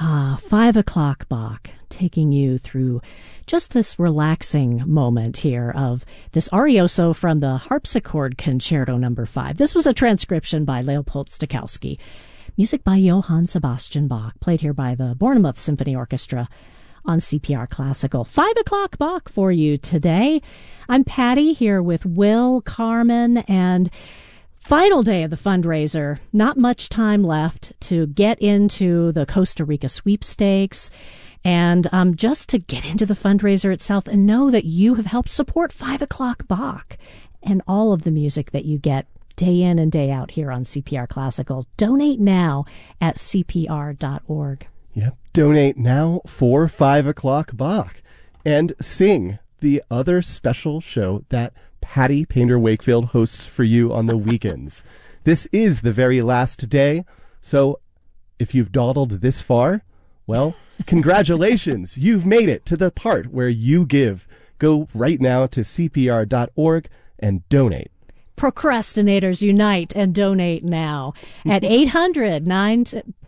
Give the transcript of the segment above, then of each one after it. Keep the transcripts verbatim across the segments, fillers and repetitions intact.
Ah, five o'clock Bach, taking you through just this relaxing moment here of this arioso from the Harpsichord Concerto number five. This was a transcription by Leopold Stokowski. Music by Johann Sebastian Bach, played here by the Bournemouth Symphony Orchestra on C P R Classical. Five o'clock Bach for you today. I'm Patty here with Will, Carmen, and final day of the fundraiser. Not much time left to get into the Costa Rica sweepstakes and um, just to get into the fundraiser itself and know that you have helped support five o'clock Bach and all of the music that you get day in and day out here on C P R Classical. Donate now at C P R dot org. Yep, donate now for five o'clock Bach and sing the other special show that Patty Painter Wakefield hosts for you on the weekends. This is the very last day, so if you've dawdled this far, well, congratulations. You've made it to the part where you give. Go right now to C P R dot org and donate. Procrastinators unite and donate now at eight hundred nine...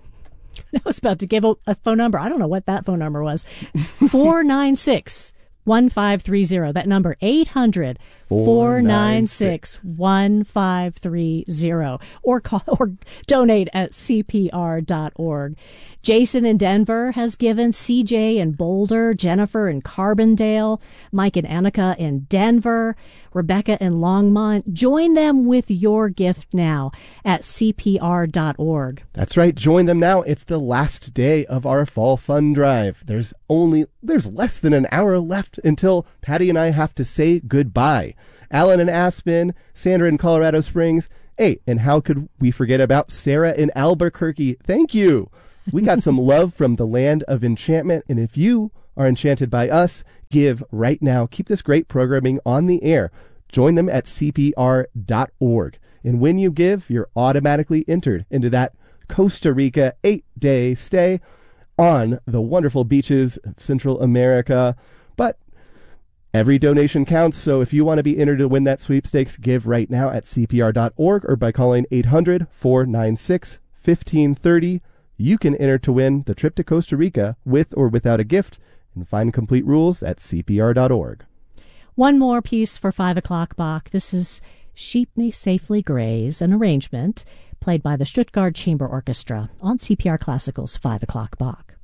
I was about to give a, a phone number. I don't know what that phone number was. four nine six one five three zero. That number, eight hundred four nine six one five three zero. Or call or donate at C P R dot org. Jason in Denver has given, C J in Boulder, Jennifer in Carbondale, Mike and Annika in Denver, Rebecca in Longmont. Join them with your gift now at C P R dot org. That's right. Join them now. It's the last day of our fall fund drive. There's only, there's less than an hour left until Patty and I have to say goodbye. Alan in Aspen, Sandra in Colorado Springs. Hey, and how could we forget about Sarah in Albuquerque? Thank you. We got some love from the land of enchantment. And if you are enchanted by us, give right now. Keep this great programming on the air. Join them at C P R dot org. And when you give, you're automatically entered into that Costa Rica eight-day stay on the wonderful beaches of Central America. But every donation counts, so if you want to be entered to win that sweepstakes, give right now at C P R dot org or by calling eight hundred four nine six one five three zero. You can enter to win the trip to Costa Rica with or without a gift, and find complete rules at C P R dot org. One more piece for five o'clock Bach. This is Sheep May Safely Graze, an arrangement played by the Stuttgart Chamber Orchestra on C P R Classical's five o'clock Bach.